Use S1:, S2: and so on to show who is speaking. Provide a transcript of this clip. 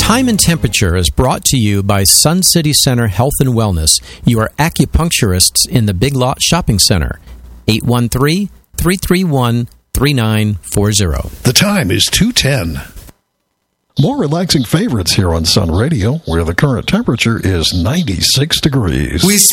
S1: Time and Temperature is brought to you by Sun City Center Health and Wellness, your acupuncturists in the Big Lot Shopping Center. 813-331-3940.
S2: The time is 2:10. More relaxing favorites here on Sun Radio, where the current temperature is 96 degrees.
S3: We